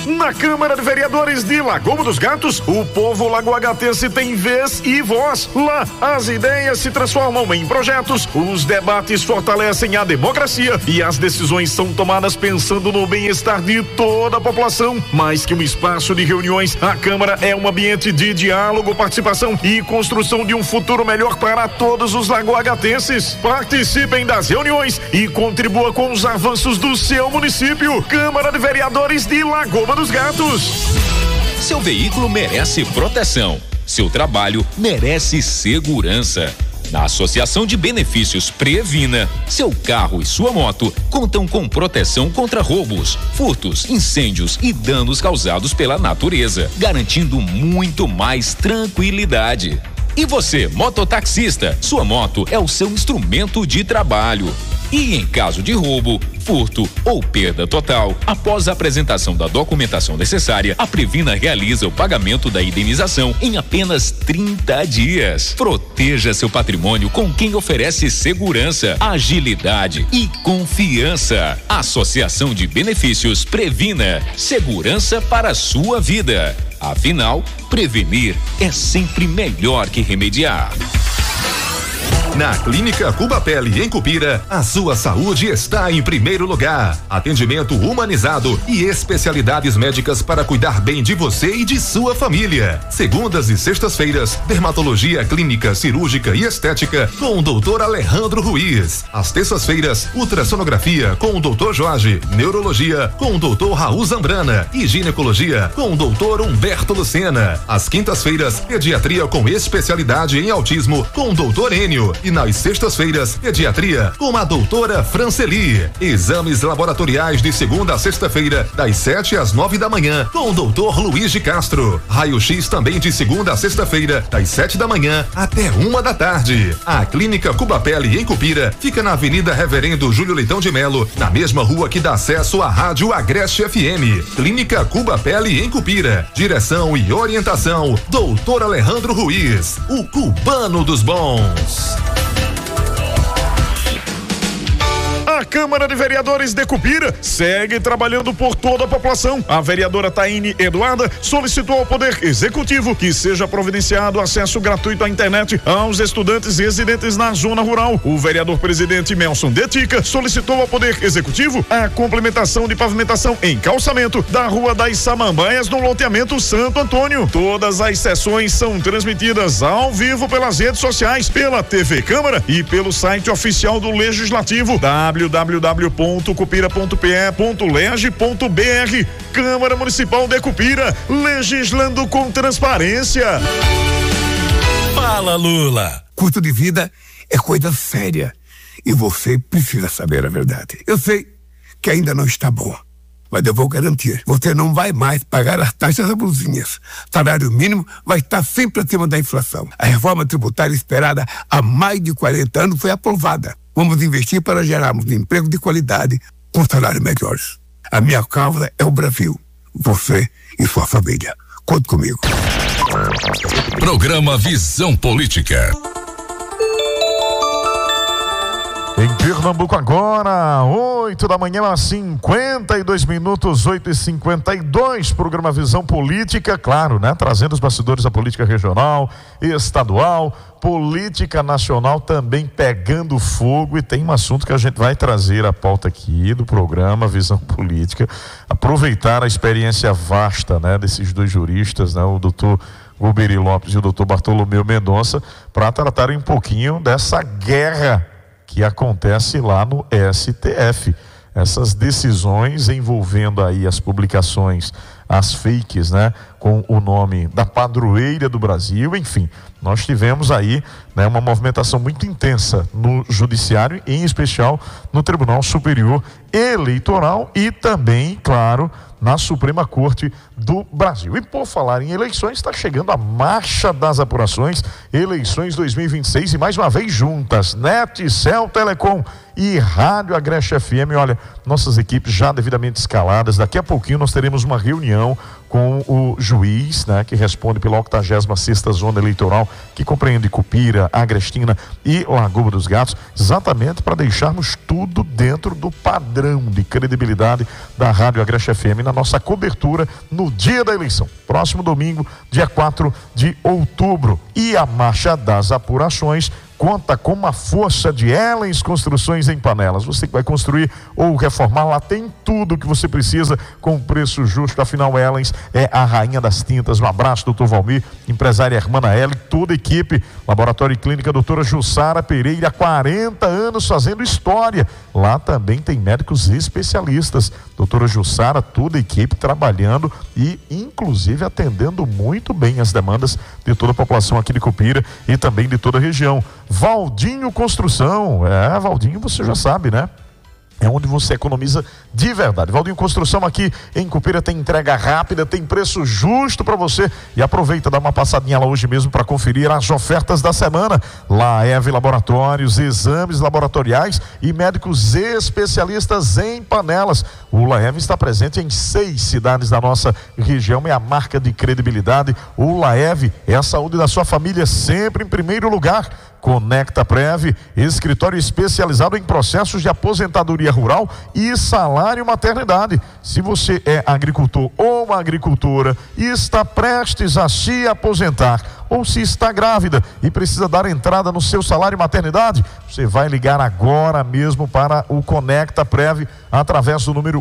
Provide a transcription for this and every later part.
Na Câmara de Vereadores de Lagoa dos Gatos, o povo lagoagatense tem vez e voz. Lá, as ideias se transformam em projetos, os debates fortalecem a democracia e as decisões são tomadas pensando no bem-estar de toda a população. Mais que um espaço de reuniões, a Câmara é um ambiente de diálogo, participação e construção de um futuro melhor para todos os lagoagatenses. Participem das reuniões e contribua com os avanços do seu município. Câmara de Vereadores de Lagoa dos Gatos. Seu veículo merece proteção. Seu trabalho merece segurança. Na Associação de Benefícios Previna, seu carro e sua moto contam com proteção contra roubos, furtos, incêndios e danos causados pela natureza, garantindo muito mais tranquilidade. E você, mototaxista, sua moto é o seu instrumento de trabalho. E em caso de roubo, furto ou perda total, após a apresentação da documentação necessária, a Previna realiza o pagamento da indenização em apenas 30 dias. Proteja seu patrimônio com quem oferece segurança, agilidade e confiança. Associação de Benefícios Previna. Segurança para a sua vida. Afinal, prevenir é sempre melhor que remediar. Na Clínica Cuba Pele, em Cupira, a sua saúde está em primeiro lugar. Atendimento humanizado e especialidades médicas para cuidar bem de você e de sua família. Segundas e sextas-feiras, dermatologia clínica, cirúrgica e estética com o Dr. Alejandro Ruiz. Às terças-feiras, ultrassonografia com o Dr. Jorge, neurologia com o Dr. Raul Zambrana e ginecologia com o Dr. Humberto Lucena. Às quintas-feiras, pediatria com especialidade em autismo com o Dr. Enio. E nas sextas-feiras, pediatria com a doutora Franceli. Exames laboratoriais de segunda a sexta-feira, das 7 às 9 da manhã, com o doutor Luiz de Castro. Raio-X também de segunda a sexta-feira, das 7 da manhã até 1 da tarde. A Clínica Cuba Pele, em Cupira, fica na Avenida Reverendo Júlio Leitão de Melo, na mesma rua que dá acesso à Rádio Agreste FM. Clínica Cuba Pele, em Cupira. Direção e orientação, doutor Alejandro Ruiz, o cubano dos bons. A Câmara de Vereadores de Cupira segue trabalhando por toda a população. A vereadora Taine Eduarda solicitou ao Poder Executivo que seja providenciado acesso gratuito à internet aos estudantes residentes na zona rural. O vereador presidente Melson Detica solicitou ao Poder Executivo a complementação de pavimentação em calçamento da Rua das Samambaias no loteamento Santo Antônio. Todas as sessões são transmitidas ao vivo pelas redes sociais, pela TV Câmara e pelo site oficial do Legislativo, www.cupira.pe.leg.br. Câmara Municipal de Cupira, legislando com transparência. Fala, Lula. Custo de vida é coisa séria e você precisa saber a verdade. Eu sei que ainda não está bom, mas eu vou garantir, você não vai mais pagar as taxas abusinhas. Salário mínimo vai estar sempre acima da inflação. A reforma tributária esperada há mais de 40 anos foi aprovada. Vamos investir para gerarmos emprego de qualidade com salários melhores. A minha causa é o Brasil, você e sua família. Conte comigo. Programa Visão Política. Em Pernambuco agora, 8 da manhã, 52 minutos, 8h52, programa Visão Política, claro, né? Trazendo os bastidores da política regional, estadual, política nacional também pegando fogo, e tem um assunto que a gente vai trazer à pauta aqui do programa Visão Política, aproveitar a experiência vasta, né? Desses dois juristas, né? O doutor Guberi Lopes e o doutor Bartolomeu Mendonça, para tratarem um pouquinho dessa guerra que acontece lá no STF. Essas decisões envolvendo aí as publicações, as fakes, né? Com o nome da padroeira do Brasil, enfim. Nós tivemos aí, né, uma movimentação muito intensa no judiciário, em especial no Tribunal Superior Eleitoral e também, claro, na Suprema Corte do Brasil. E por falar em eleições, está chegando a marcha das apurações, eleições 2026, e mais uma vez juntas, NET, Cel Telecom e Rádio Agreste FM. Olha, nossas equipes já devidamente escaladas. Daqui a pouquinho nós teremos uma reunião com o juiz, né, que responde pela 86ª Zona Eleitoral, que compreende Cupira, Agrestina e Lagoa dos Gatos, exatamente para deixarmos tudo dentro do padrão de credibilidade da Rádio Agreste FM na nossa cobertura no dia da eleição, próximo domingo, dia 4 de outubro. E a marcha das apurações conta com uma força de Ellens Construções em Panelas. Você que vai construir ou reformar, lá tem tudo que você precisa com preço justo. Afinal, Ellens é a rainha das tintas. Um abraço, doutor Valmir, empresária Hermana L, toda a equipe. Laboratório e Clínica doutora Jussara Pereira, 40 anos fazendo história. Lá também tem médicos especialistas. Doutora Jussara, toda a equipe trabalhando e inclusive atendendo muito bem as demandas de toda a população aqui de Cupira e também de toda a região. Valdinho Construção, Valdinho, você já sabe, né? É onde você economiza de verdade. Valdinho Construção aqui em Cupira tem entrega rápida, tem preço justo para você. E aproveita, dá uma passadinha lá hoje mesmo para conferir as ofertas da semana. Laev Laboratórios, exames laboratoriais e médicos especialistas em panelas. O Laev está presente em 6 cidades da nossa região, é a marca de credibilidade. O Laev é a saúde da sua família sempre em primeiro lugar. Conecta Prev, escritório especializado em processos de aposentadoria rural e salário maternidade. Se você é agricultor ou agricultora e está prestes a se aposentar, ou se está grávida e precisa dar entrada no seu salário maternidade, você vai ligar agora mesmo para o Conecta Prev através do número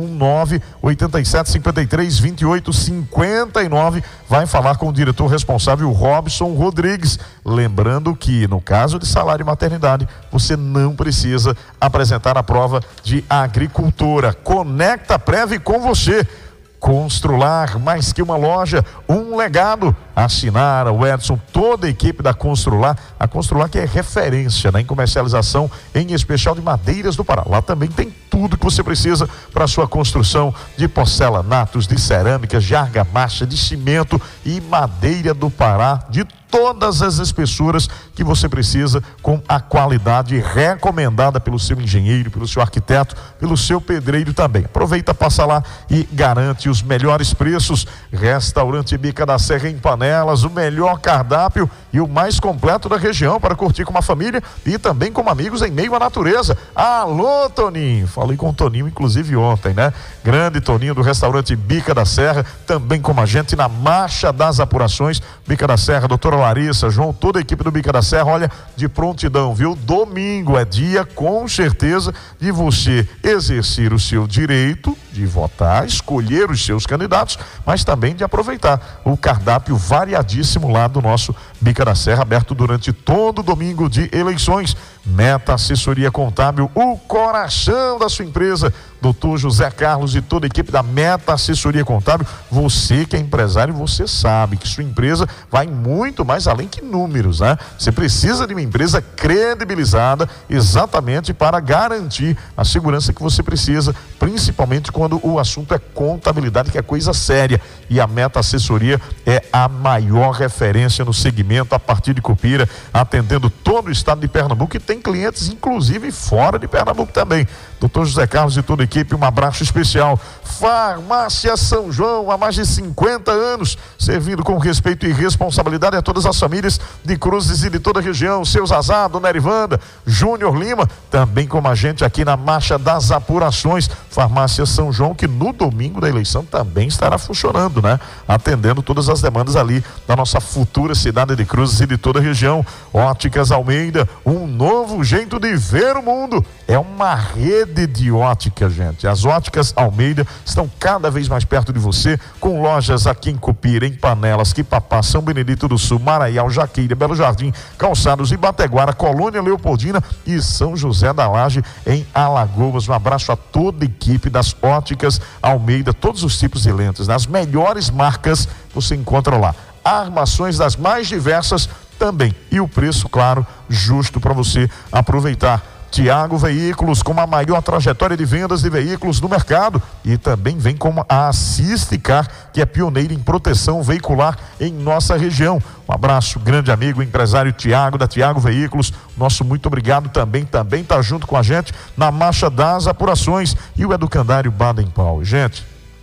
819-8753-2859. Vai falar com o diretor responsável, Robson Rodrigues. Lembrando que no caso de salário maternidade, você não precisa apresentar a prova de agricultora. Conecta Prev com você. Constrular, mais que uma loja, um legado. Assinaram o Edson, toda a equipe da Constrular. A Constrular que é referência, né, em comercialização, em especial de madeiras do Pará. Lá também tem tudo que você precisa para sua construção de porcelanatos, de cerâmicas, de argamassa, de cimento e madeira do Pará, de todas as espessuras que você precisa, com a qualidade recomendada pelo seu engenheiro, pelo seu arquiteto, pelo seu pedreiro também. Aproveita, passa lá e garante os melhores preços. Restaurante Bica da Serra em Panelas, o melhor cardápio e o mais completo da região para curtir com uma família e também com amigos em meio à natureza. Alô, Toninho! Falei com o Toninho, inclusive ontem, né? Grande Toninho do restaurante Bica da Serra, também como a gente na marcha das apurações. Bica da Serra, doutora Larissa, João, toda a equipe do Bica da Serra, olha, de prontidão, viu? Domingo é dia, com certeza, de você exercer o seu direito de votar, escolher os seus candidatos, mas também de aproveitar o cardápio variadíssimo lá do nosso Bica da Serra, aberto durante todo domingo de eleições. Meta Assessoria Contábil, o coração da sua empresa, doutor José Carlos e toda a equipe da Meta Assessoria Contábil. Você que é empresário, você sabe que sua empresa vai muito mais além que números, né? Você precisa de uma empresa credibilizada exatamente para garantir a segurança que você precisa, principalmente quando o assunto é contabilidade, que é coisa séria. E a Meta Assessoria é a maior referência no segmento a partir de Cupira, atendendo todo o estado de Pernambuco e tem clientes inclusive fora de Pernambuco também. Doutor José Carlos e toda a equipe, um abraço especial. Farmácia São João, há mais de 50 anos, servindo com respeito e responsabilidade a todas as famílias de Cruzes e de toda a região. Seu Zazá, Dona Erivanda, Júnior Lima, também como a gente aqui na marcha das apurações. Farmácia São João, que no domingo da eleição também estará funcionando, né? Atendendo todas as demandas ali da nossa futura cidade de Cruzes e de toda a região. Óticas Almeida, um novo jeito de ver o mundo. É uma rede de ótica, gente. As Óticas Almeida estão cada vez mais perto de você, com lojas aqui em Cupira, em Panelas, Quipapá, São Benedito do Sul, Maraial, Jaqueira, Belo Jardim, Calçados, Ibateguara, Colônia Leopoldina e São José da Laje, em Alagoas. Um abraço a toda a equipe das Óticas Almeida, todos os tipos de lentes, nas melhores marcas você encontra lá. Armações das mais diversas também. E o preço, claro, justo para você aproveitar. Tiago Veículos, com a maior trajetória de vendas de veículos no mercado, e também vem com a Assisticar, que é pioneira em proteção veicular em nossa região. Um abraço, grande amigo, empresário Tiago, da Tiago Veículos, nosso muito obrigado também tá junto com a gente na marcha das apurações. E o Educandário Baden Powell, gente,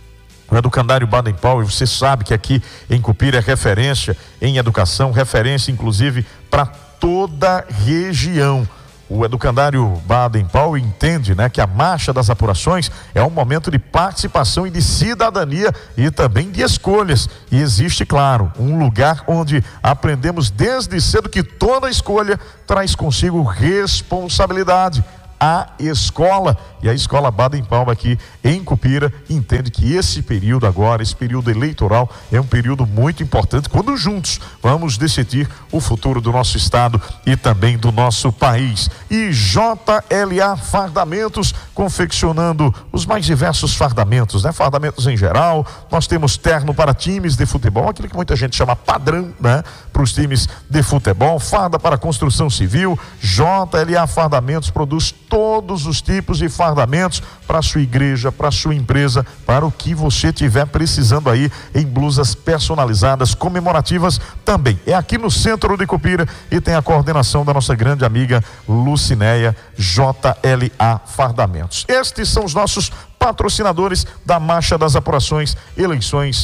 O Educandário Baden-Powell, você sabe que aqui em Cupira é referência em educação, referência inclusive para toda a região. O Educandário Baden-Powell entende, né, que a marcha das apurações é um momento de participação e de cidadania e também de escolhas. E existe, claro, um lugar onde aprendemos desde cedo que toda escolha traz consigo responsabilidade. A escola, e a escola Baden-Powell aqui em Cupira entende que esse período agora, esse período eleitoral é um período muito importante, quando juntos vamos decidir o futuro do nosso estado e também do nosso país. E JLA Fardamentos, confeccionando os mais diversos fardamentos, né? Fardamentos em geral, nós temos terno para times de futebol, aquilo que muita gente chama padrão, né? Para os times de futebol, farda para construção civil. JLA Fardamentos produz todos os tipos de fardamentos para a sua igreja, para a sua empresa, para o que você tiver precisando aí em blusas personalizadas, comemorativas também. É aqui no centro de Cupira e tem a coordenação da nossa grande amiga Lucinéia. JLA Fardamentos. Estes são os nossos patrocinadores da Marcha das Apurações Eleições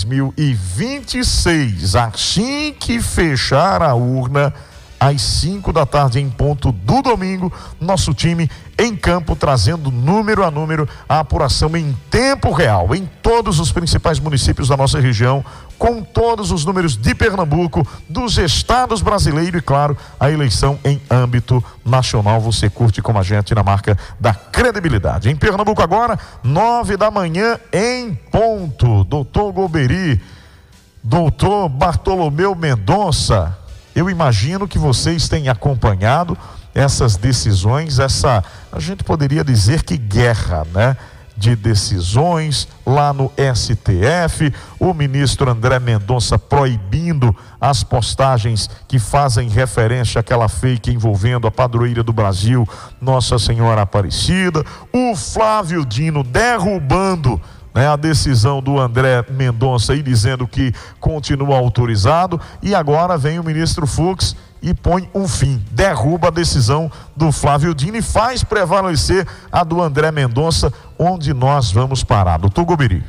2026. Assim que fechar a urna, às 5 da tarde em ponto do domingo, nosso time em campo trazendo número a número a apuração em tempo real em todos os principais municípios da nossa região, com todos os números de Pernambuco, dos estados brasileiros e, claro, a eleição em âmbito nacional. Você curte como a gente na marca da credibilidade. Em Pernambuco agora, 9 da manhã em ponto. Doutor Golbery, doutor Bartolomeu Mendonça, eu imagino que vocês têm acompanhado essas decisões, a gente poderia dizer que guerra, né? De decisões lá no STF, o ministro André Mendonça proibindo as postagens que fazem referência àquela fake envolvendo a padroeira do Brasil, Nossa Senhora Aparecida, o Flávio Dino derrubando, né, a decisão do André Mendonça e dizendo que continua autorizado, e agora vem o ministro Fux e põe um fim, derruba a decisão do Flávio Dino e faz prevalecer a do André Mendonça. Onde nós vamos parar? Doutor Golbery.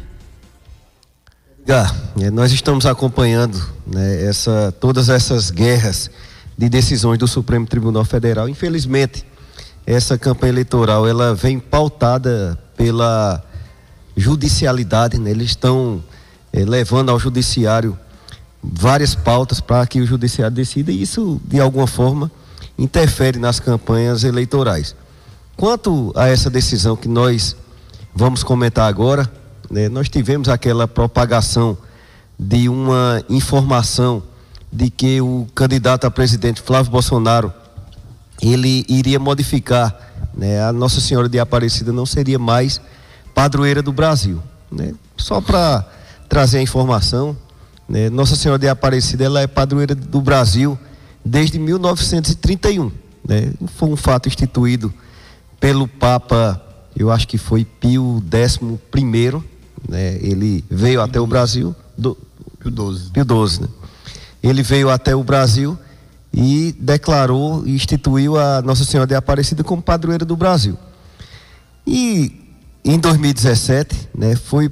Nós estamos acompanhando, né, todas essas guerras de decisões do Supremo Tribunal Federal. Infelizmente, essa campanha eleitoral ela vem pautada pela judicialidade, né? Eles estão levando ao judiciário várias pautas para que o judiciário decida, e isso de alguma forma interfere nas campanhas eleitorais. Quanto a essa decisão que nós vamos comentar agora, né, nós tivemos aquela propagação de uma informação de que o candidato a presidente Flávio Bolsonaro ele iria modificar, né, a Nossa Senhora de Aparecida não seria mais padroeira do Brasil, né? Só para trazer a informação, né, Nossa Senhora de Aparecida ela é padroeira do Brasil desde 1931, né? Foi um fato instituído pelo Papa, eu acho que foi Pio XI, né? Ele veio até o Brasil, Pio XII, né? Ele veio até o Brasil e declarou e instituiu a Nossa Senhora de Aparecida como padroeira do Brasil. E em 2017, né, foi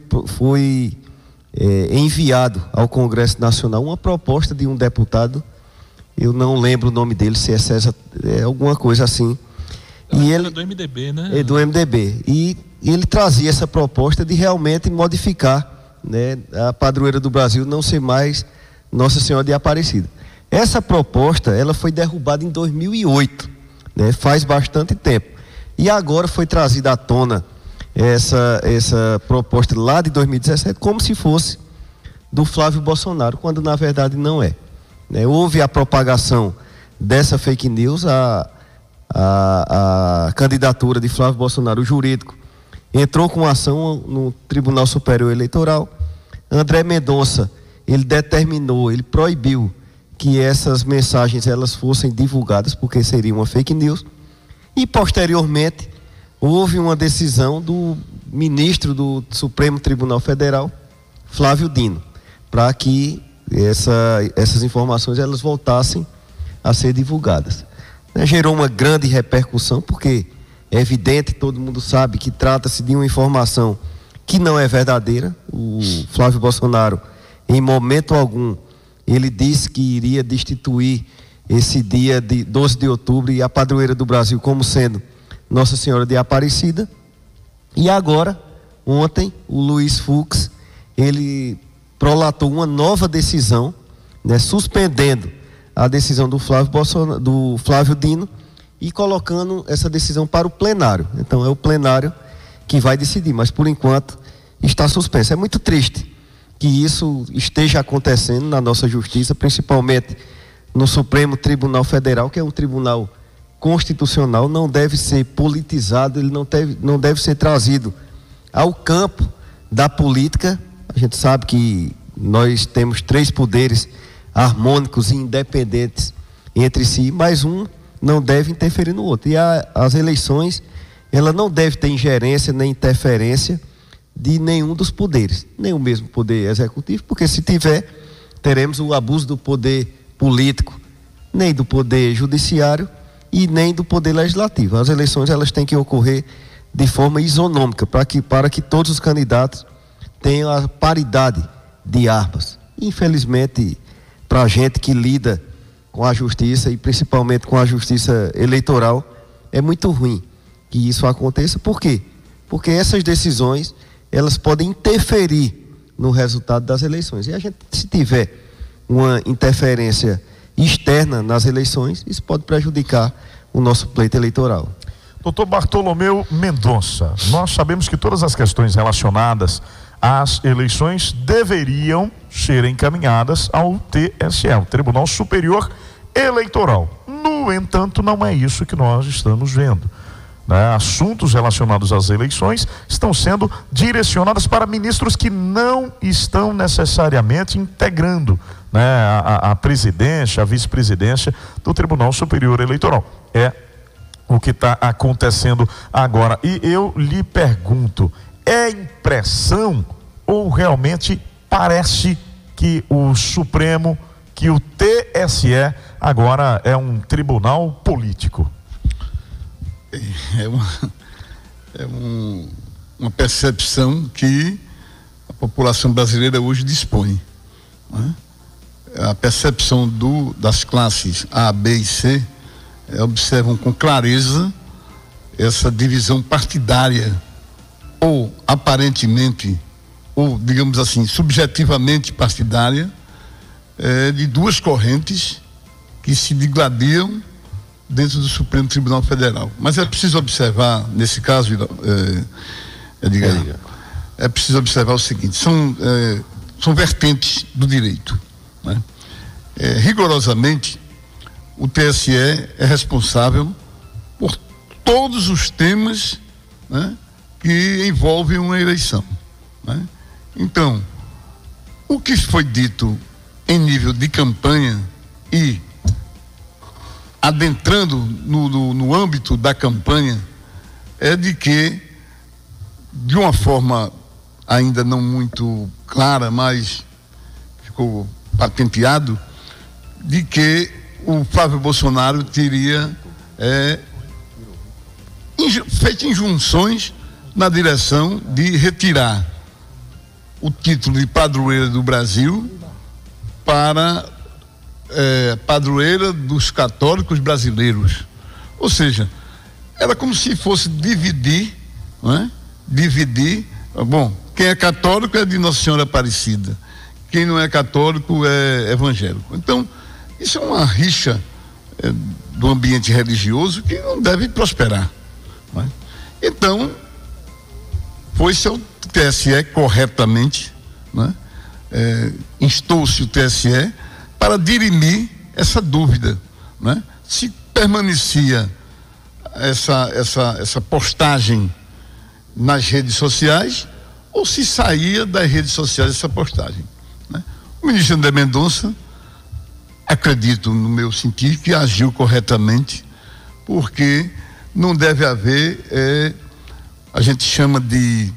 enviado ao Congresso Nacional uma proposta de um deputado, eu não lembro o nome dele, se é César, alguma coisa assim. E ele, do MDB, né? É do MDB. E ele trazia essa proposta de realmente modificar, né, a padroeira do Brasil não ser mais Nossa Senhora de Aparecida. Essa proposta, ela foi derrubada em 2008, né, faz bastante tempo. E agora foi trazida à tona essa proposta lá de 2017 como se fosse do Flávio Bolsonaro, quando na verdade não é, né? Houve a propagação dessa fake news, a candidatura de Flávio Bolsonaro, o jurídico, entrou com ação no Tribunal Superior Eleitoral. André Mendonça, ele determinou, ele proibiu que essas mensagens elas fossem divulgadas, porque seria uma fake news, e posteriormente houve uma decisão do ministro do Supremo Tribunal Federal, Flávio Dino, para que essas informações elas voltassem a ser divulgadas. Gerou uma grande repercussão, porque é evidente, todo mundo sabe que trata-se de uma informação que não é verdadeira. O Flávio Bolsonaro, em momento algum, ele disse que iria destituir esse dia de 12 de outubro e a padroeira do Brasil como sendo Nossa Senhora de Aparecida. E agora, ontem, o Luiz Fux, ele prolatou uma nova decisão, né, suspendendo a decisão do Flávio Dino e colocando essa decisão para o plenário. Então é o plenário que vai decidir, mas por enquanto está suspenso. É muito triste que isso esteja acontecendo na nossa justiça, principalmente no Supremo Tribunal Federal, que é um tribunal constitucional, não deve ser politizado, ele não deve ser trazido ao campo da política. A gente sabe que nós temos 3 poderes harmônicos e independentes entre si, mas um não deve interferir no outro. E as eleições, ela não deve ter ingerência nem interferência de nenhum dos poderes, nem o mesmo poder executivo, porque se tiver, teremos o abuso do poder político, nem do poder judiciário e nem do poder legislativo. As eleições, elas têm que ocorrer de forma isonômica, para que todos os candidatos tenham a paridade de armas. Infelizmente, para a gente que lida com a justiça e principalmente com a justiça eleitoral, é muito ruim que isso aconteça. Por quê? Porque essas decisões, elas podem interferir no resultado das eleições. E a gente, se tiver uma interferência externa nas eleições, isso pode prejudicar o nosso pleito eleitoral. Doutor Bartolomeu Mendonça, nós sabemos que todas as questões relacionadas às eleições deveriam ser encaminhadas ao TSE, o Tribunal Superior Eleitoral. No entanto, não é isso que nós estamos vendo, né? Assuntos relacionados às eleições estão sendo direcionados para ministros que não estão necessariamente integrando, né, a presidência, a vice-presidência do Tribunal Superior Eleitoral. É o que está acontecendo agora. E eu lhe pergunto, é impressão ou realmente parece que o Supremo, que o TSE agora é um tribunal político? É uma percepção que a população brasileira hoje dispõe, né? A percepção das classes A, B e C observam com clareza essa divisão partidária, ou aparentemente, ou digamos assim, subjetivamente partidária, de 2 correntes que se digladiam dentro do Supremo Tribunal Federal. Mas é preciso observar, nesse caso, Edgar, é preciso observar o seguinte: são vertentes do direito, né? Rigorosamente, o TSE é responsável por todos os temas, né, que envolvem uma eleição, né? Então, o que foi dito em nível de campanha e adentrando no âmbito da campanha é de que, de uma forma ainda não muito clara, mas ficou patenteado, de que o Flávio Bolsonaro teria feito injunções na direção de retirar o título de padroeira do Brasil para padroeira dos católicos brasileiros. Ou seja, era como se fosse dividir, não é? Dividir, bom, quem é católico é de Nossa Senhora Aparecida, quem não é católico é evangélico. Então, isso é uma rixa do ambiente religioso que não deve prosperar, não é? Então, foi-se ao TSE corretamente, não é? Instou-se o TSE para dirimir essa dúvida, né? Se permanecia essa postagem nas redes sociais ou se saía das redes sociais essa postagem, né? O ministro André Mendonça, acredito no meu sentir, que agiu corretamente, porque não deve haver, a gente chama de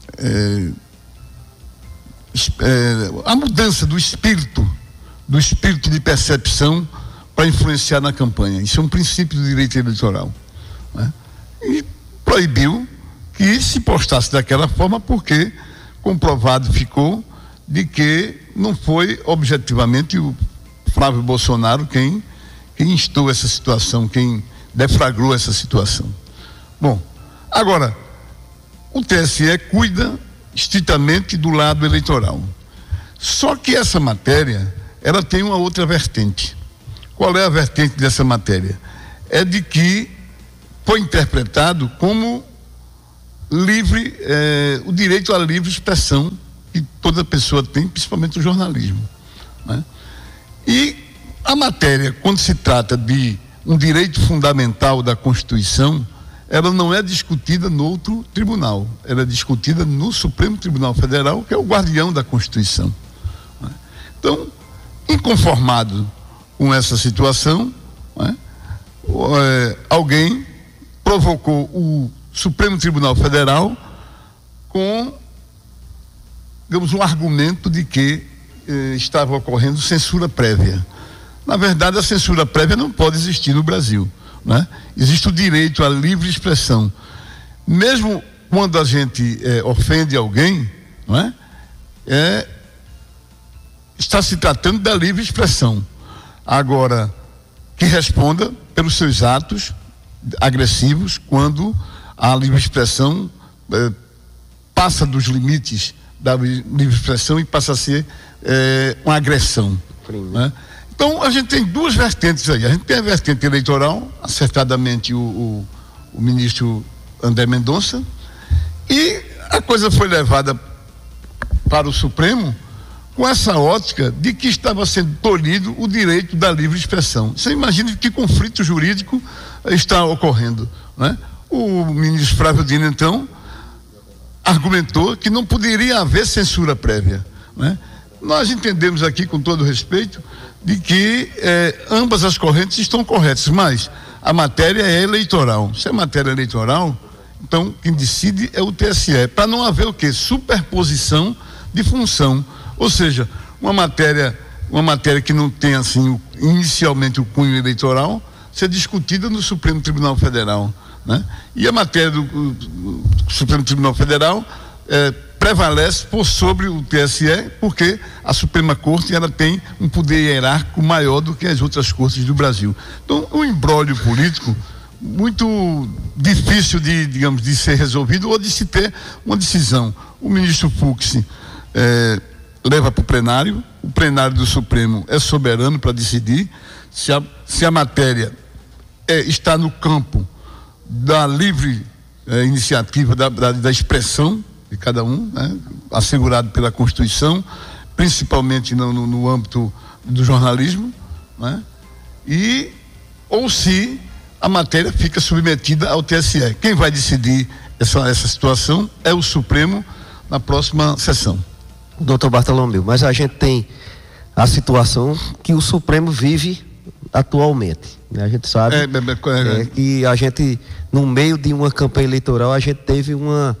a mudança do espírito de percepção para influenciar na campanha. Isso é um princípio do direito eleitoral, né? E proibiu que se postasse daquela forma, porque comprovado ficou de que não foi objetivamente o Flávio Bolsonaro quem instou essa situação, quem deflagrou essa situação. Bom, agora, o TSE cuida estritamente do lado eleitoral. Só que essa matéria, ela tem uma outra vertente. Qual é a vertente dessa matéria? É de que foi interpretado como o direito à livre expressão que toda pessoa tem, principalmente o jornalismo, né? E a matéria, quando se trata de um direito fundamental da Constituição, ela não é discutida no outro tribunal, ela é discutida no Supremo Tribunal Federal, que é o guardião da Constituição, né? Então, inconformado com essa situação, né, alguém provocou o Supremo Tribunal Federal com, digamos, um argumento de que estava ocorrendo censura prévia. Na verdade, a censura prévia não pode existir no Brasil, né? Existe o direito à livre expressão. Mesmo quando a gente ofende alguém, não é? Está se tratando da livre expressão. Agora, que responda pelos seus atos agressivos quando a livre expressão passa dos limites da livre expressão e passa a ser uma agressão, né? Então a gente tem duas vertentes aí. A gente tem a vertente eleitoral, acertadamente o ministro André Mendonça, e a coisa foi levada para o Supremo com essa ótica de que estava sendo tolhido o direito da livre expressão. Você imagina que conflito jurídico está ocorrendo, né? O ministro Flávio Dino, então, argumentou que não poderia haver censura prévia, né? Nós entendemos aqui, com todo respeito, de que ambas as correntes estão corretas, mas a matéria é eleitoral. Se é matéria eleitoral, então quem decide é o TSE, para não haver o quê? Superposição de função. Ou seja, uma matéria que não tem, assim, inicialmente o cunho eleitoral, ser discutida no Supremo Tribunal Federal, né? E a matéria do Supremo Tribunal Federal prevalece por sobre o TSE, porque a Suprema Corte, ela tem um poder hierárquico maior do que as outras cortes do Brasil. Então, um imbróglio político muito difícil de ser resolvido ou de se ter uma decisão. O ministro Fux leva para o plenário do Supremo é soberano para decidir se a matéria está no campo da livre iniciativa, da expressão de cada um, né, assegurado pela Constituição, principalmente no âmbito do jornalismo, né, ou se a matéria fica submetida ao TSE. Quem vai decidir essa situação é o Supremo na próxima sessão. Doutor Bartolomeu, mas a gente tem a situação que o Supremo vive atualmente, né? A gente sabe que a gente, no meio de uma campanha eleitoral, a gente teve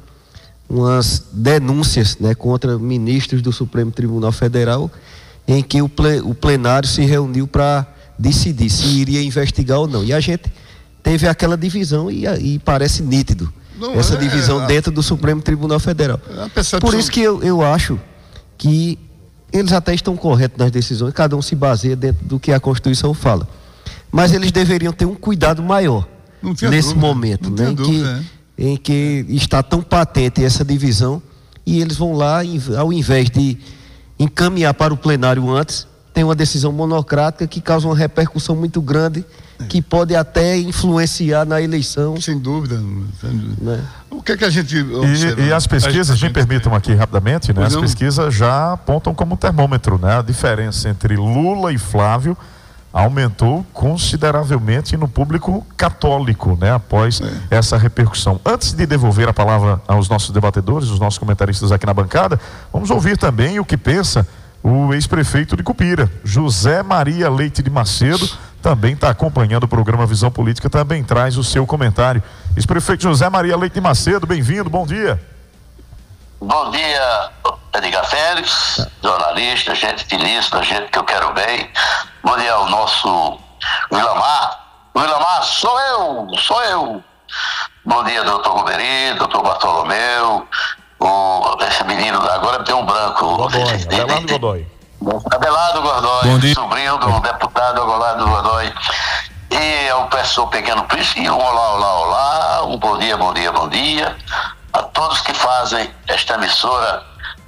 umas denúncias, né, contra ministros do Supremo Tribunal Federal, em que o plenário se reuniu para decidir se iria investigar ou não. E a gente teve aquela divisão e parece nítido essa divisão dentro do Supremo Tribunal Federal. Por isso que eu acho que eles até estão corretos nas decisões, cada um se baseia dentro do que a Constituição fala. Mas eles deveriam ter um cuidado maior nesse momento, né, em que está tão patente essa divisão, e eles vão lá, ao invés de encaminhar para o plenário antes, tem uma decisão monocrática que causa uma repercussão muito grande, que pode até influenciar na eleição. Sem dúvida. Né? O que é que a gente observa? E as pesquisas, me permitam aqui rapidamente, né? As pesquisas já apontam como termômetro, né? A diferença entre Lula e Flávio aumentou consideravelmente no público católico, né? Após essa repercussão. Antes de devolver a palavra aos nossos debatedores, os nossos comentaristas aqui na bancada, vamos ouvir também o que pensa o ex-prefeito de Cupira, José Maria Leite de Macedo, também está acompanhando o programa Visão Política, também traz o seu comentário. Ex-prefeito José Maria Leite de Macedo, bem-vindo, bom dia. Bom dia, Edgar Félix, jornalista, gente finíssima, gente que eu quero bem. Bom dia ao nosso Willamar. Willamar, sou eu. Bom dia, doutor Gomeri, doutor Bartolomeu, esse menino, agora tem um branco. Abelardo Godoy. Abelardo Godoy, sobrinho do deputado Abelardo Godoy. E ao pessoal Pequeno Príncipe, olá, um bom dia a todos que fazem esta emissora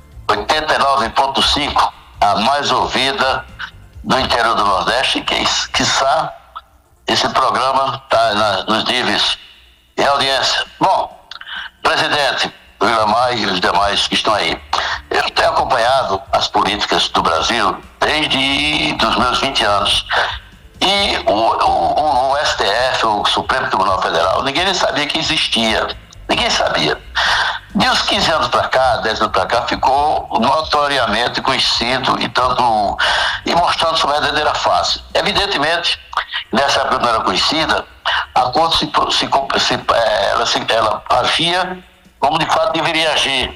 89.5, a mais ouvida do interior do Nordeste, e quiçá esse programa está nos níveis de audiência. Bom, presidente Vilamar e os demais que estão aí, eu tenho acompanhado as políticas do Brasil desde os meus 20 anos. E o STF, o Supremo Tribunal Federal, ninguém nem sabia que existia. Ninguém sabia. De uns 15 anos para cá, 10 anos para cá, ficou notoriamente conhecido e mostrando sua verdadeira face. Evidentemente, nessa época não era conhecida, a Corte ela agia como de fato deveria agir.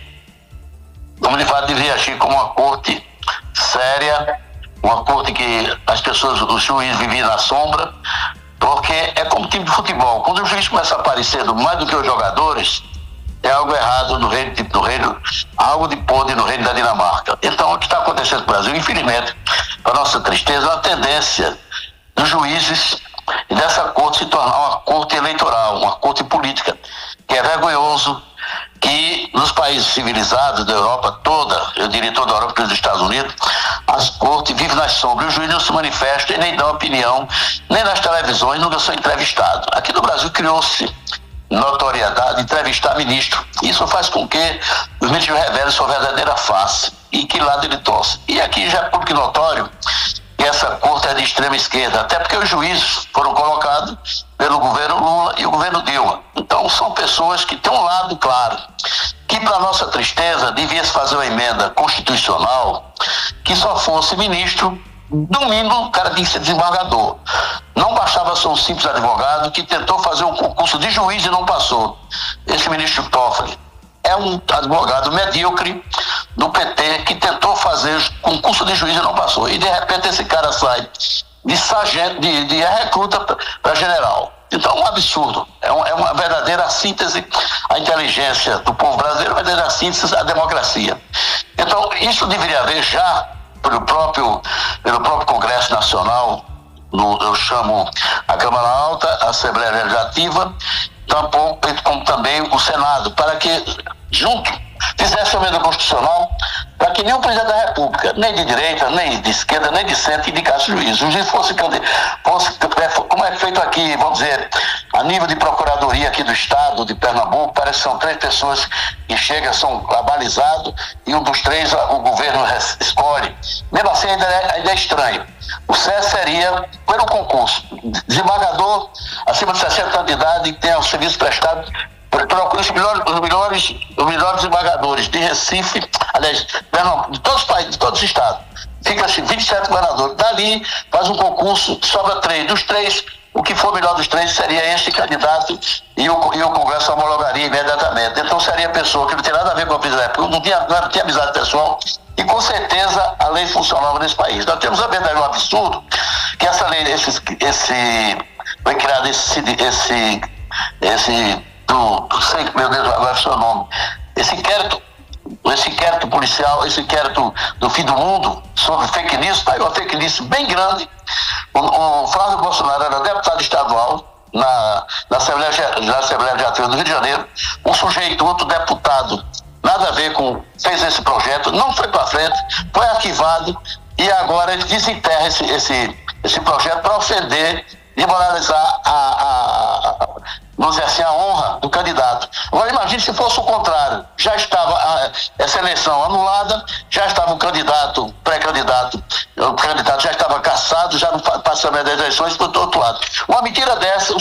Como uma corte séria, uma corte que as pessoas, os juízes viviam na sombra, porque é como time de futebol. Quando o juiz começa a aparecer mais do que os jogadores, é algo errado no reino, algo de podre no reino da Dinamarca. Então, o que está acontecendo no Brasil, infelizmente, para nossa tristeza, é uma tendência dos juízes e dessa corte se tornar uma corte eleitoral, uma corte política, que é vergonhoso que nos países civilizados da Europa toda, eu diria toda a Europa e dos Estados Unidos, as cortes vivem nas sombras, os juízes não se manifestam e nem dão opinião, nem nas televisões, nunca são entrevistados. Aqui no Brasil criou-se notoriedade de entrevistar ministro. Isso faz com que os ministros revelem sua verdadeira face e que lado ele torce. E aqui já é público e notório que essa corte é de extrema esquerda, até porque os juízes foram colocados pelo governo Lula e o governo Dilma. Então são pessoas que têm um lado claro, que para nossa tristeza devia se fazer uma emenda constitucional que só fosse ministro, no mínimo o cara tinha que ser desembargador. Não bastava ser um simples advogado que tentou fazer um concurso de juiz e não passou. Esse ministro Toffoli é um advogado medíocre do PT que tentou fazer concurso de juiz e não passou. E de repente esse cara sai de sargento, de recruta para general. Então é um absurdo. É uma verdadeira síntese à inteligência do povo brasileiro, uma verdadeira síntese à democracia. Então isso deveria haver já pelo próprio Congresso Nacional, eu chamo a Câmara Alta, a Assembleia Legislativa, como também o Senado, para que junto fizesse a emenda constitucional para que nem o presidente da República, nem de direita, nem de esquerda, nem de centro, indicasse juiz. O juiz fosse como é feito aqui, vamos dizer, a nível de procuradoria aqui do estado de Pernambuco, parece que são 3 pessoas que chegam, são abalizados, e um dos 3 o governo escolhe. Mesmo assim ainda é estranho. O CES seria, pelo concurso, desembargador acima de 60 anos de idade, que tenha o serviço prestado, procura os melhores desembargadores de Recife, aliás, de todos os países, de todos os estados. Fica assim, 27 governadores. Dali faz um concurso, sobra 3. Dos 3, o que for melhor dos 3 seria esse candidato e o Congresso homologaria imediatamente. Então seria a pessoa que não tem nada a ver com a presidência da República, não tinha amizade pessoal, e com certeza a lei funcionava nesse país. Nós temos a verdade, um absurdo, que essa lei, foi criado meu Deus, agora é o seu nome, esse inquérito policial, esse inquérito do fim do mundo sobre fake news, tá aí uma fake news bem grande. O Flávio Bolsonaro era deputado estadual na Assembleia Legislativa do Rio de Janeiro, um sujeito, outro deputado, nada a ver com, fez esse projeto, não foi para frente, foi arquivado, e agora ele desenterra esse projeto para ofender e moralizar vamos dizer assim, a honra do candidato. Agora imagine se fosse o contrário, já estava essa eleição anulada, já estava o pré-candidato já estava cassado, já não passou das eleições por outro lado. Uma mentira dessa, o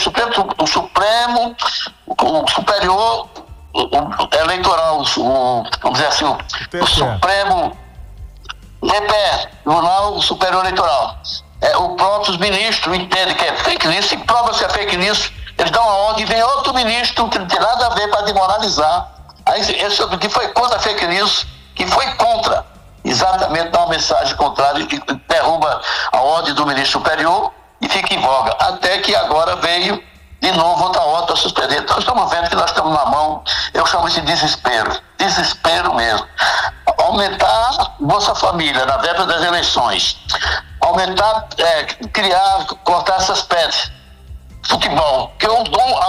Superior Eleitoral, vamos dizer assim, o Supremo Tribunal Superior Eleitoral, os próprios ministros entendem que é fake news, se prova-se a fake news, eles dão a ordem e vem outro ministro que não tem nada a ver para desmoralizar. Aí esse que foi contra a fake news, que foi contra, exatamente dá uma mensagem contrária e derruba a ordem do ministro superior e fica em voga. Até que agora veio de novo outra ordem a suspender. Então estamos vendo que nós estamos na mão, eu chamo isso de desespero mesmo. Aumentar Bolsa Família na véspera das eleições, aumentar, cortar essas PETs, futebol, que eu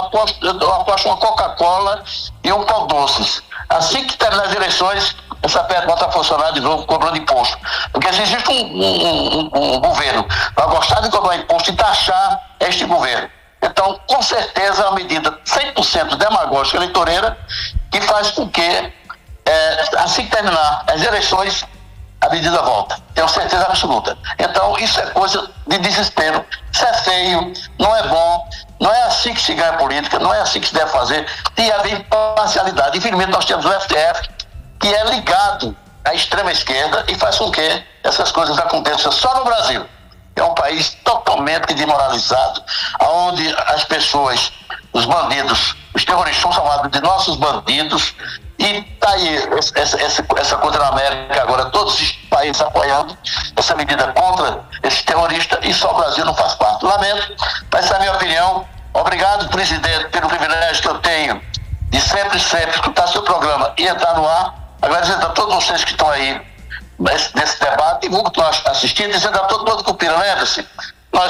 aposto uma Coca-Cola e um pão doces. Assim que terminar as eleições, essa PET volta a funcionar de novo cobrando imposto. Porque se existe um governo para gostar de cobrar imposto e taxar este governo. Então, com certeza, é uma medida 100% demagógica eleitoreira que faz com que, assim que terminar as eleições, a medida volta. Tenho certeza absoluta. Então, isso é coisa de desespero. Isso é feio, não é bom, não é assim que se ganha política, não é assim que se deve fazer. Tem a ver imparcialidade. Infelizmente, nós temos o STF, que é ligado à extrema esquerda e faz com que essas coisas aconteçam só no Brasil. É um país totalmente desmoralizado, onde as pessoas, os bandidos, os terroristas são chamados de nossos bandidos, e está aí essa coisa na América agora, todos os países apoiando essa medida contra esses terroristas, e só o Brasil não faz parte. Lamento, essa é a minha opinião. Obrigado, presidente, pelo privilégio que eu tenho de sempre escutar seu programa e entrar no ar. Agradecendo a todos vocês que estão aí nesse debate, e vamos assistir, dizendo a todo mundo que Cupira, lembre-se, nós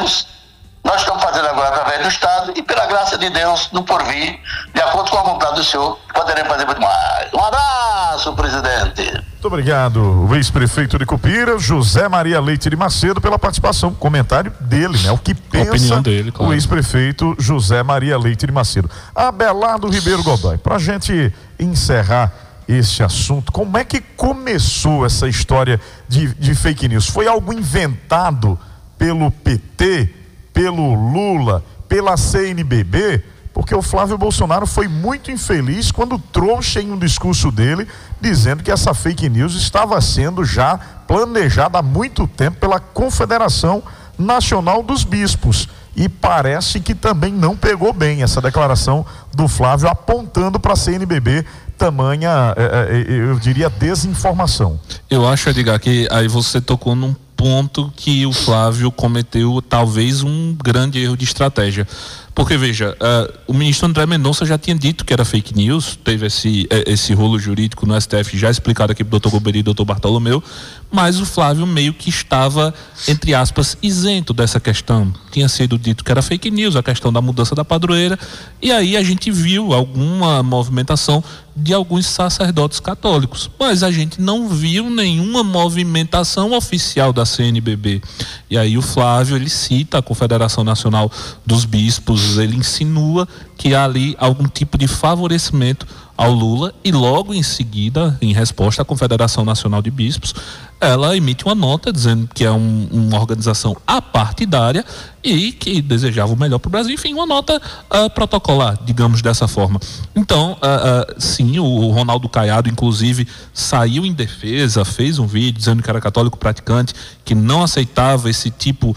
estamos fazendo agora através do Estado, e pela graça de Deus, no porvir, de acordo com a vontade do senhor, poderemos fazer muito mais. Um abraço, presidente. Muito obrigado, o ex-prefeito de Cupira, José Maria Leite de Macedo, pela participação, comentário dele, né? O que pensa opinião dele, claro. O ex-prefeito José Maria Leite de Macedo. Abelardo Ribeiro Godoy, para a gente encerrar este assunto, como é que começou essa história de fake news? Foi algo inventado pelo PT, pelo Lula, pela CNBB? Porque o Flávio Bolsonaro foi muito infeliz quando trouxe em um discurso dele dizendo que essa fake news estava sendo já planejada há muito tempo pela Confederação Nacional dos Bispos. E parece que também não pegou bem essa declaração do Flávio, apontando para a CNBB tamanha, eu diria, desinformação. Eu acho, Edgar, que aí você tocou num ponto que o Flávio cometeu talvez um grande erro de estratégia. Porque, veja, o ministro André Mendonça já tinha dito que era fake news, teve esse rolo jurídico no STF já explicado aqui pro doutor Goberi e doutor Bartolomeu, mas o Flávio meio que estava, entre aspas, isento dessa questão. Tinha sido dito que era fake news, a questão da mudança da padroeira, e aí a gente viu alguma movimentação de alguns sacerdotes católicos, mas a gente não viu nenhuma movimentação oficial da CNBB. E aí o Flávio, ele cita a Confederação Nacional dos Bispos, ele insinua que há ali algum tipo de favorecimento ao Lula, e logo em seguida, em resposta à Confederação Nacional de Bispos, ela emite uma nota dizendo que é uma organização apartidária e que desejava o melhor para o Brasil. Enfim, uma nota protocolar, digamos dessa forma. Então, sim, o Ronaldo Caiado, inclusive, saiu em defesa, fez um vídeo dizendo que era católico praticante, que não aceitava esse tipo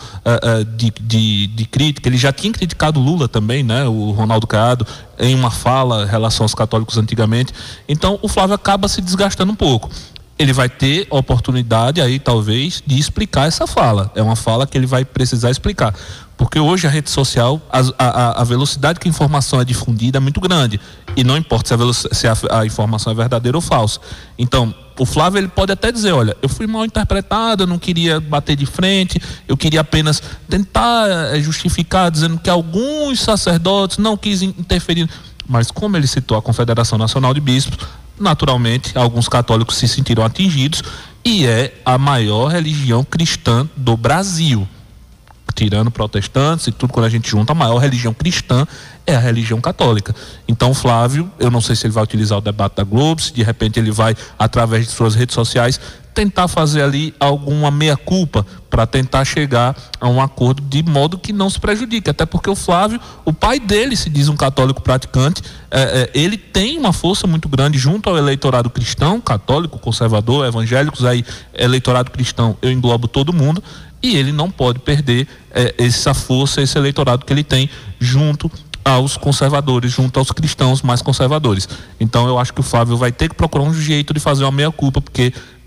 de crítica. Ele já tinha criticado Lula também, né? O Ronaldo Caiado, em uma fala em relação aos católicos antigamente. Então, o Flávio acaba se desgastando um pouco. Ele vai ter oportunidade aí, talvez, de explicar essa fala. É uma fala que ele vai precisar explicar. Porque hoje a rede social, a velocidade que a informação é difundida é muito grande. E não importa se a informação é verdadeira ou falsa. Então, o Flávio, ele pode até dizer, olha, eu fui mal interpretado, eu não queria bater de frente, eu queria apenas tentar justificar, dizendo que alguns sacerdotes não quis interferir. Mas como ele citou a Confederação Nacional de Bispos, naturalmente, alguns católicos se sentiram atingidos, e é a maior religião cristã do Brasil. Tirando protestantes e tudo, quando a gente junta, a maior religião cristã é a religião católica. Então, o Flávio, eu não sei se ele vai utilizar o debate da Globo, se de repente ele vai, através de suas redes sociais, tentar fazer ali alguma meia-culpa para tentar chegar a um acordo de modo que não se prejudique, até porque o Flávio, o pai dele se diz um católico praticante, ele tem uma força muito grande junto ao eleitorado cristão, católico, conservador, evangélicos, aí eleitorado cristão eu englobo todo mundo, e ele não pode perder essa força, esse eleitorado que ele tem junto aos conservadores, junto aos cristãos mais conservadores. Então eu acho que o Flávio vai ter que procurar um jeito de fazer uma meia-culpa, porque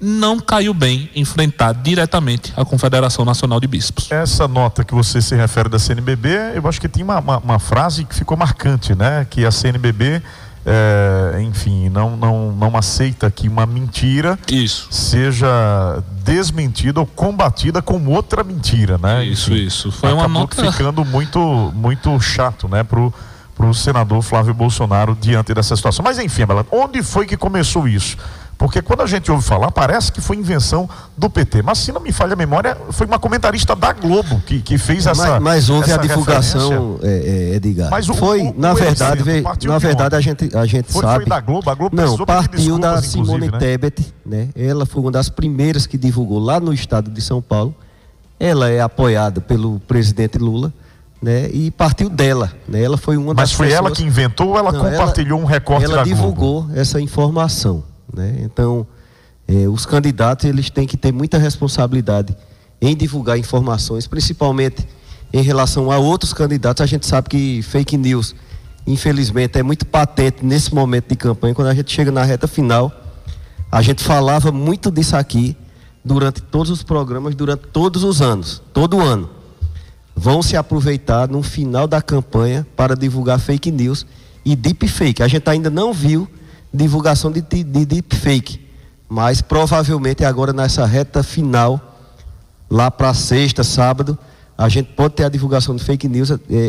não caiu bem enfrentar diretamente a Confederação Nacional de Bispos. Essa nota que você se refere da CNBB, eu acho que tem uma frase que ficou marcante, né? Que a CNBB, enfim, não aceita que uma mentira seja desmentida ou combatida com outra mentira, né? Isso. Foi uma nota ficando muito chato, né? Pro senador Flávio Bolsonaro diante dessa situação. Mas enfim, onde foi que começou isso? Porque quando a gente ouve falar, parece que foi invenção do PT. Mas se não me falha a memória, foi uma comentarista da Globo que fez essa. Mas houve essa a divulgação, Edgar. Mas na verdade, a gente sabe. Foi da Globo? A Globo não, partiu da Simone Tebet, né? Ela foi uma das primeiras que divulgou lá no estado de São Paulo. Ela é apoiada pelo presidente Lula, né? E partiu dela, né? Ela foi uma das pessoas... ela que inventou ou ela compartilhou um recorte da Globo? Ela divulgou essa informação, né? Então, os candidatos, eles têm que ter muita responsabilidade em divulgar informações, principalmente em relação a outros candidatos. A gente sabe que fake news, infelizmente, é muito patente nesse momento de campanha. Quando a gente chega na reta final, a gente falava muito disso aqui durante todos os programas, durante todos os anos, todo ano. Vão se aproveitar no final da campanha para divulgar fake news e deepfake. A gente ainda não viu divulgação de deepfake, mas provavelmente agora nessa reta final, lá para sexta, sábado, a gente pode ter a divulgação de fake news.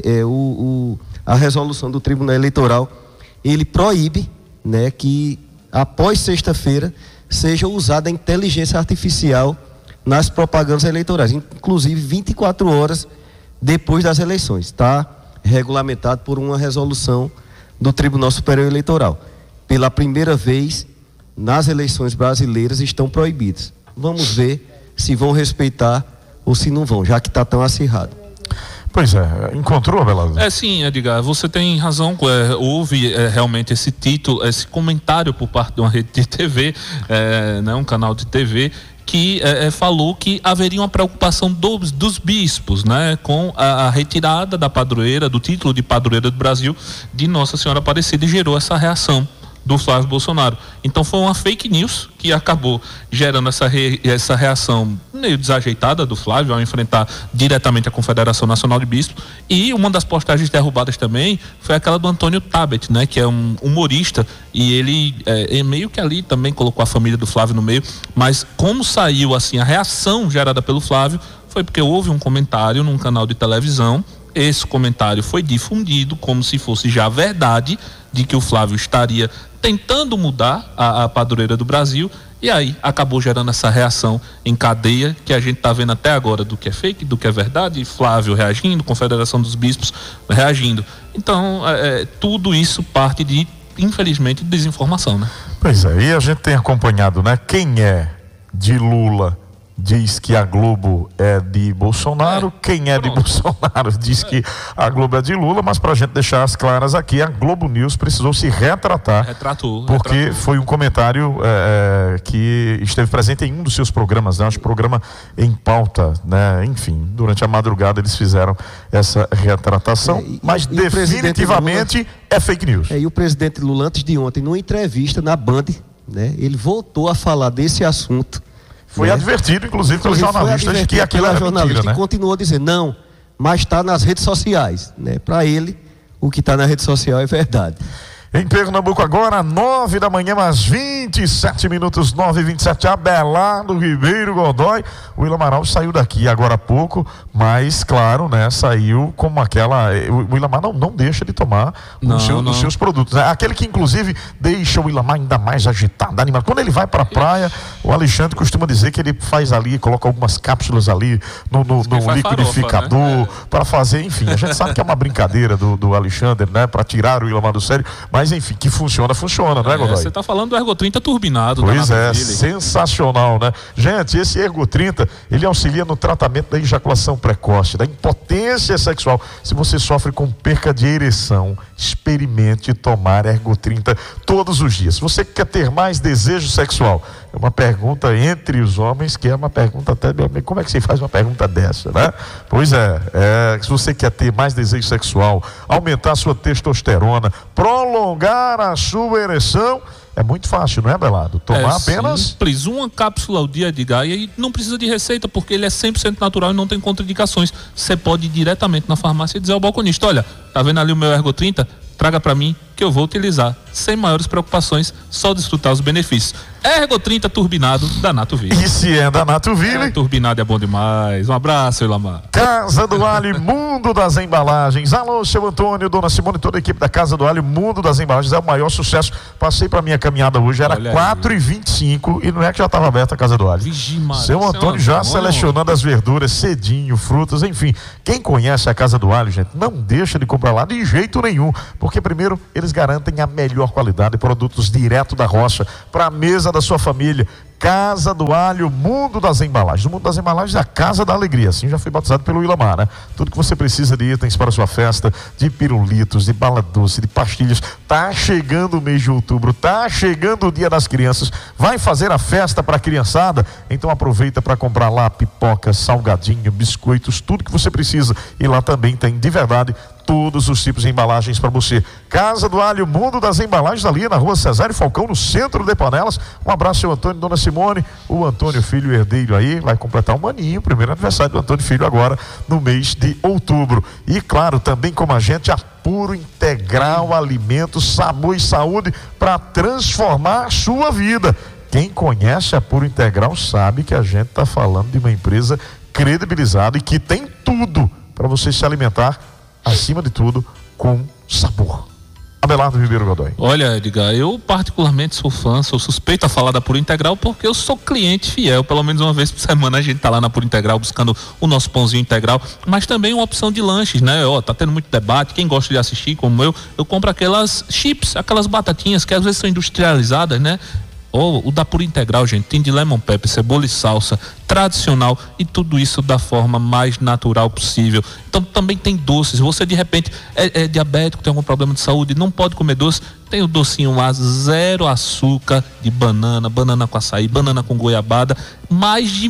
A resolução do Tribunal Eleitoral, ele proíbe, né, que após sexta-feira seja usada a inteligência artificial nas propagandas eleitorais, inclusive 24 horas depois das eleições. Está regulamentado por uma resolução do Tribunal Superior Eleitoral. Pela primeira vez nas eleições brasileiras estão proibidas. Vamos ver se vão respeitar ou se não vão, já que está tão acirrado. Pois é, encontrou, Abelardo? Sim, Edgar, você tem razão. Houve realmente esse título, esse comentário por parte de uma rede de TV, né, um canal de TV, que falou que haveria uma preocupação dos bispos, né, com a retirada da padroeira, do título de padroeira do Brasil, de Nossa Senhora Aparecida, e gerou essa reação do Flávio Bolsonaro. Então foi uma fake news que acabou gerando essa reação meio desajeitada do Flávio ao enfrentar diretamente a Confederação Nacional de Bispos. E uma das postagens derrubadas também foi aquela do Antônio Tabet, né, que é um humorista, e ele meio que ali também colocou a família do Flávio no meio. Mas como saiu assim a reação gerada pelo Flávio, foi porque houve um comentário num canal de televisão. Esse comentário foi difundido como se fosse já verdade, de que o Flávio estaria tentando mudar a padroeira do Brasil, e aí acabou gerando essa reação em cadeia que a gente está vendo até agora, do que é fake, do que é verdade, Flávio reagindo, Confederação dos Bispos reagindo. Então, tudo isso parte de, infelizmente, desinformação, né? Pois é, e a gente tem acompanhado, né? Quem é de Lula diz que a Globo é de Bolsonaro, quem é de Bolsonaro diz que a Globo é de Lula, mas para a gente deixar as claras aqui, a Globo News precisou se retratar, porque foi um comentário que esteve presente em um dos seus programas, né? Acho que programa Em Pauta, né? Enfim, durante a madrugada eles fizeram essa retratação, mas definitivamente Lula, é fake news. E o presidente Lula, antes de ontem, numa entrevista na Band, né, ele voltou a falar desse assunto. Foi advertido, inclusive, pelos jornalistas de que aquilo era mentira, né? E continuou a dizer, não, mas está nas redes sociais, né? Para ele, o que está na rede social é verdade. Em Pernambuco agora, 9 da manhã, mais 27 minutos, 9h27, Abelardo Ribeiro Godoy. O Willam Amaral saiu daqui agora há pouco, mas, claro, né, saiu como aquela... O Willam Amaral não deixa de tomar os seus produtos, né? Aquele que, inclusive, deixa o Willam Amaral ainda mais agitado, animado. Quando ele vai para a praia, o Alexandre costuma dizer que ele faz ali, coloca algumas cápsulas ali no liquidificador, né? Para fazer, enfim, a gente sabe que é uma brincadeira do Alexandre, né, para tirar o Willam Amaral do sério, mas enfim, que funciona, não é, Godoy? Você está falando do Ergo 30 turbinado. Pois é, sensacional, né? Gente, esse Ergo 30, ele auxilia no tratamento da ejaculação precoce, da impotência sexual. Se você sofre com perca de ereção, experimente tomar Ergo 30 todos os dias. Se você quer ter mais desejo sexual, é uma pergunta entre os homens, que é uma pergunta até, como é que se faz uma pergunta dessa, né? Pois se você quer ter mais desejo sexual, aumentar a sua testosterona, prolongar a sua ereção, É muito fácil, não é, Abelardo? Tomar apenas... simples, uma cápsula ao dia, Edgar, e aí não precisa de receita, porque ele é 100% natural e não tem contraindicações. Você pode ir diretamente na farmácia e dizer ao balconista, olha, tá vendo ali o meu Ergo 30? Traga para mim que eu vou utilizar, sem maiores preocupações, só desfrutar os benefícios. Ergo 30 turbinado da Natoville. E se é da Natoville? Turbinado é bom demais. Um abraço, Ilamar. Casa do Alho, Mundo das Embalagens. Alô, seu Antônio, dona Simone, toda a equipe da Casa do Alho, Mundo das Embalagens, é o maior sucesso. Passei pra minha caminhada hoje, era 4h25 e não é que já estava aberta a Casa do Alho. Seu Antônio já selecionando as verduras cedinho, frutas, enfim. Quem conhece a Casa do Alho, gente, não deixa de comprar lá de jeito nenhum, porque primeiro eles garantem a melhor qualidade, produtos direto da roça para a mesa da sua família. Casa do Alho, Mundo das Embalagens. O Mundo das Embalagens é a casa da alegria. Assim já foi batizado pelo Ilamar, né? Tudo que você precisa de itens para a sua festa, de pirulitos, de bala doce, de pastilhas. Tá chegando o mês de outubro, tá chegando o Dia das Crianças. Vai fazer a festa para a criançada? Então aproveita para comprar lá pipoca, salgadinho, biscoitos, tudo que você precisa. E lá também tem, de verdade, todos os tipos de embalagens para você. Casa do Alho, Mundo das Embalagens, ali na rua Cesário Falcão, no centro de Panelas. Um abraço, seu Antônio e dona Simone. O Antônio Filho, herdeiro aí, vai completar um aninho, primeiro aniversário do Antônio Filho agora, no mês de outubro. E claro, também como a gente, a Puro Integral Alimentos, Sabor e Saúde, para transformar a sua vida. Quem conhece a Puro Integral sabe que a gente está falando de uma empresa credibilizada e que tem tudo para você se alimentar, acima de tudo, com sabor. Abelardo Ribeiro Godoy. Olha, Edgar, eu particularmente sou fã, sou suspeito a falar da Puro Integral porque eu sou cliente fiel, pelo menos uma vez por semana a gente tá lá na Puro Integral buscando o nosso pãozinho integral, mas também uma opção de lanches, né? Ó, tá tendo muito debate, quem gosta de assistir como eu compro aquelas chips, aquelas batatinhas que às vezes são industrializadas, né? O da Puro Integral, gente, tem de lemon pepper, cebola e salsa, tradicional, e tudo isso da forma mais natural possível. Então também tem doces. Você de repente é diabético, tem algum problema de saúde, não pode comer doce, tem o docinho lá, 0 açúcar, de banana, banana com açaí, banana com goiabada, mais de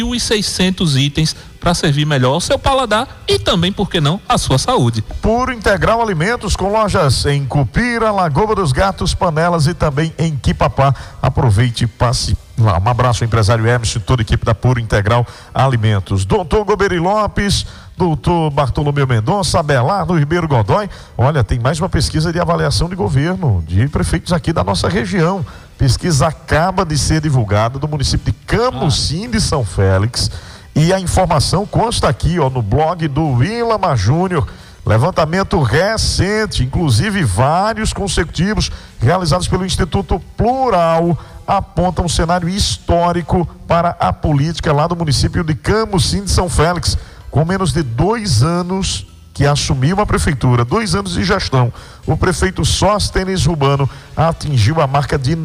1.600 itens para servir melhor ao seu paladar e também, por que não, a sua saúde. Puro Integral Alimentos, com lojas em Cupira, Lagoa dos Gatos, Panelas e também em Quipapá. Aproveite e passe lá. Um abraço ao empresário Emerson e toda a equipe da Puro Integral Alimentos. Doutor Goberi Lopes, doutor Bartolomeu Mendonça, Abelardo Ribeiro Godoy. Olha, tem mais uma pesquisa de avaliação de governo de prefeitos aqui da nossa região. Pesquisa acaba de ser divulgada do município de Camusim de São Félix. E a informação consta aqui, ó, no blog do Ilamar Júnior. Levantamento recente, inclusive vários consecutivos, realizados pelo Instituto Plural, apontam um cenário histórico para a política lá do município de Camusim de São Félix. Com menos de 2 anos que assumiu a prefeitura, 2 anos de gestão, o prefeito Sóstenes Rubano atingiu a marca de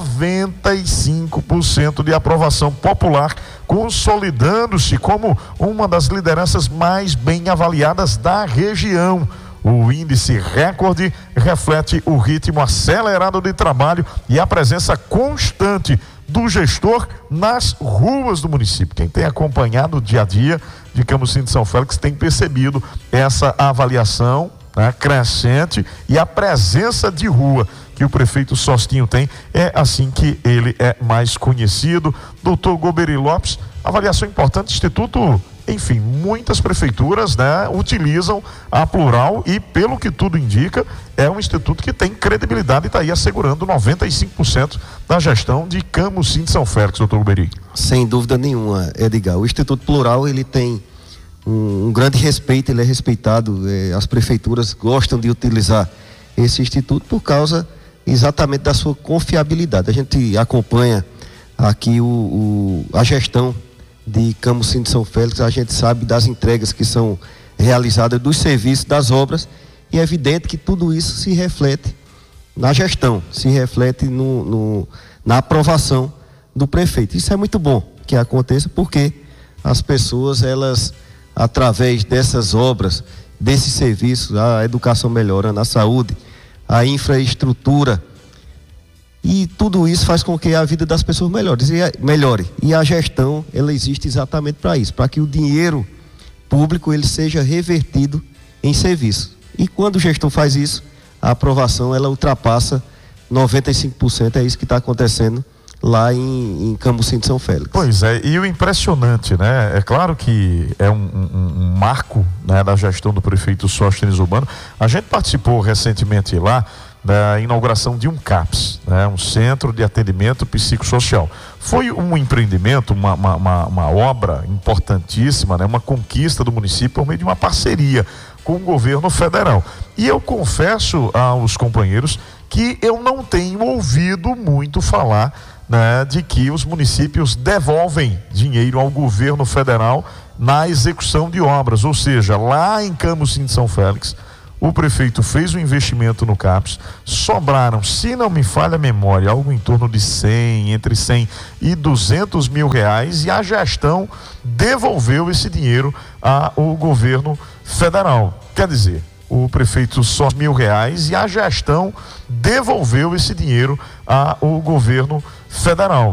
95% de aprovação popular, consolidando-se como uma das lideranças mais bem avaliadas da região. O índice recorde reflete o ritmo acelerado de trabalho e a presença constante do gestor nas ruas do município. Quem tem acompanhado o dia a dia de Camusim de São Félix tem percebido essa avaliação, né, crescente, e a presença de rua que o prefeito Sostinho tem. É assim que ele é mais conhecido. Doutor Goberi Lopes, avaliação importante, Instituto, enfim, muitas prefeituras, né, utilizam a Plural e, pelo que tudo indica, é um instituto que tem credibilidade e está aí assegurando 95% da gestão de Camusim de São Félix, doutor Goberi. Sem dúvida nenhuma, Edgar. O Instituto Plural, ele tem um grande respeito, ele é respeitado, as prefeituras gostam de utilizar esse instituto por causa exatamente da sua confiabilidade. A gente acompanha aqui a gestão de Camusim de São Félix, a gente sabe das entregas que são realizadas, dos serviços, das obras, e é evidente que tudo isso se reflete na gestão, se reflete na aprovação do prefeito. Isso é muito bom que aconteça, porque as pessoas, elas, através dessas obras, desses serviços, a educação melhorando, a saúde, a infraestrutura, e tudo isso faz com que a vida das pessoas melhore. E a gestão, ela existe exatamente para isso, para que o dinheiro público ele seja revertido em serviço. E quando o gestor faz isso, a aprovação ela ultrapassa 95% é isso que está acontecendo lá em Cambuci de São Félix. Pois é, e o impressionante, né? É claro que é um marco, né, da gestão do prefeito Sóstenes Urbano. A gente participou recentemente lá da inauguração de um CAPS, né, um Centro de Atendimento Psicossocial. Foi um empreendimento, uma obra importantíssima, né, uma conquista do município por meio de uma parceria com o governo federal. E eu confesso aos companheiros que eu não tenho ouvido muito falar, né, de que os municípios devolvem dinheiro ao governo federal na execução de obras. Ou seja, lá em Cambuci de São Félix, o prefeito fez um investimento no CAPS, sobraram, se não me falha a memória, algo em torno de entre 100 e 200 mil reais, e a gestão devolveu esse dinheiro ao governo federal. Quer dizer, o prefeito só R$1.000 e a gestão devolveu esse dinheiro ao governo federal.